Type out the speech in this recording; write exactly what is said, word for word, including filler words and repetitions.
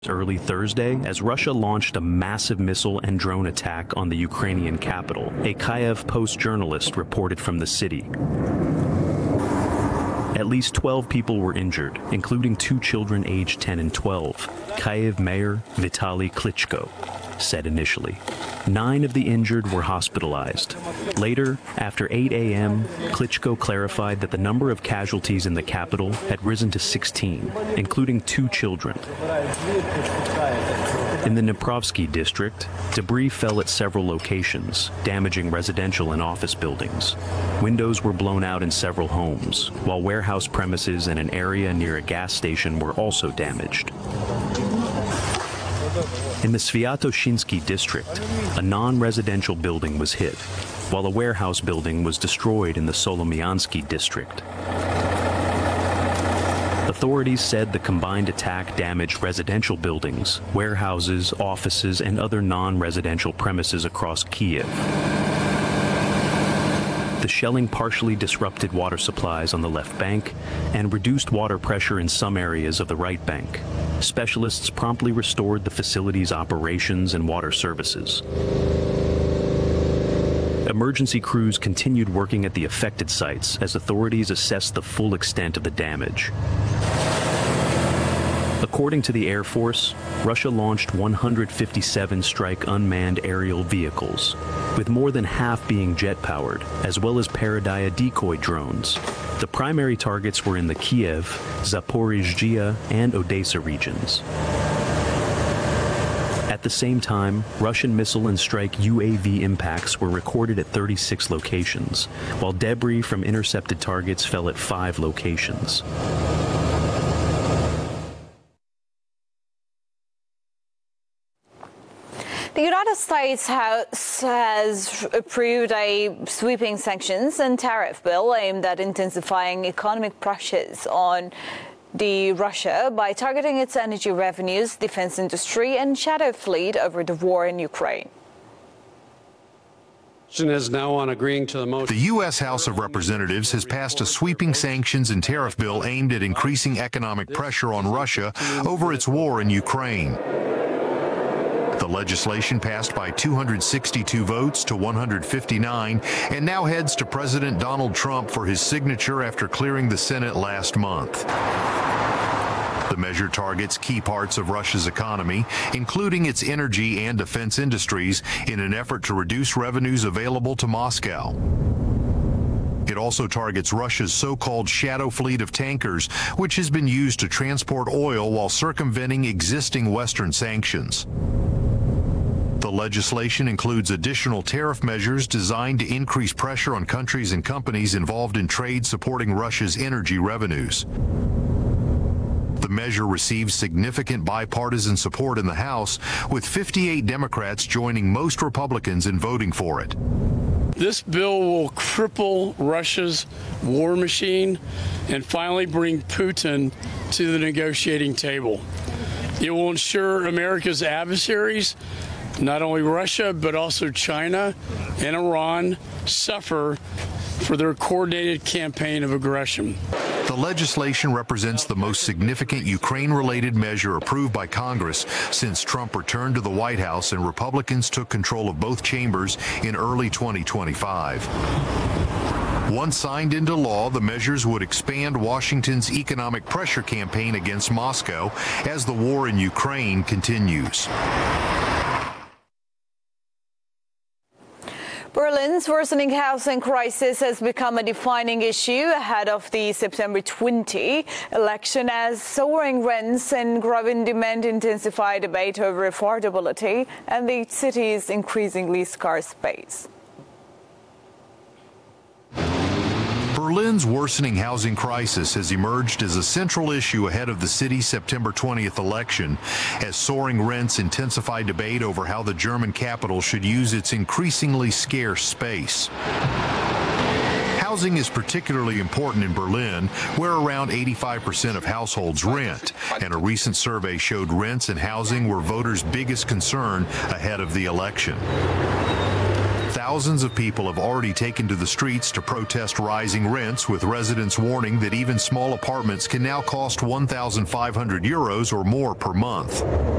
early Thursday as Russia launched a massive missile and drone attack on the Ukrainian capital. A Kyiv Post journalist reported from the city. At least twelve people were injured, including two children aged ten and twelve, Kyiv Mayor Vitaly Klitschko said initially. Nine of the injured were hospitalized. Later, after eight a m, Klitschko clarified that the number of casualties in the capital had risen to sixteen, including two children. In the Dniprovsky district, debris fell at several locations, damaging residential and office buildings. Windows were blown out in several homes, while warehouse premises and an area near a gas station were also damaged. In the Sviatoshinsky district, a non-residential building was hit, while a warehouse building was destroyed in the Solomiansky district. Authorities said the combined attack damaged residential buildings, warehouses, offices, and other non-residential premises across Kyiv. The shelling partially disrupted water supplies on the left bank and reduced water pressure in some areas of the right bank. Specialists promptly restored the facility's operations and water services. Emergency crews continued working at the affected sites as authorities assessed the full extent of the damage. According to the Air Force, Russia launched one hundred fifty-seven strike unmanned aerial vehicles, with more than half being jet-powered, as well as Paradaya decoy drones. The primary targets were in the Kiev, Zaporizhzhia, and Odessa regions. At the same time, Russian missile and strike U A V impacts were recorded at thirty-six locations, while debris from intercepted targets fell at five locations. The United States House has approved a sweeping sanctions and tariff bill aimed at intensifying economic pressures on the Russia by targeting its energy revenues, defense industry, and shadow fleet over the war in Ukraine. Is now on agreeing to the motion. The U S House of Representatives has passed a sweeping sanctions and tariff bill aimed at increasing economic pressure on Russia over its war in Ukraine. The legislation passed by two hundred sixty-two votes to one hundred fifty-nine and now heads to President Donald Trump for his signature after clearing the Senate last month. The measure targets key parts of Russia's economy, including its energy and defense industries, in an effort to reduce revenues available to Moscow. It also targets Russia's so-called shadow fleet of tankers, which has been used to transport oil while circumventing existing Western sanctions. The legislation includes additional tariff measures designed to increase pressure on countries and companies involved in trade supporting Russia's energy revenues. The measure received significant bipartisan support in the House, with fifty-eight Democrats joining most Republicans in voting for it. This bill will cripple Russia's war machine and finally bring Putin to the negotiating table. It will ensure America's adversaries, not only Russia, but also China and Iran, suffer for their coordinated campaign of aggression. The legislation represents the most significant Ukraine-related measure approved by Congress since Trump returned to the White House and Republicans took control of both chambers in early twenty twenty-five. Once signed into law, the measures would expand Washington's economic pressure campaign against Moscow as the war in Ukraine continues. Berlin's worsening housing crisis has become a defining issue ahead of the September twentieth election as soaring rents and growing demand intensify debate over affordability and the city's increasingly scarce space. Berlin's worsening housing crisis has emerged as a central issue ahead of the city's September twentieth election, as soaring rents intensify debate over how the German capital should use its increasingly scarce space. Housing is particularly important in Berlin, where around eighty-five percent of households rent, and a recent survey showed rents and housing were voters' biggest concern ahead of the election. Thousands of people have already taken to the streets to protest rising rents, with residents warning that even small apartments can now cost one thousand five hundred euros or more per month.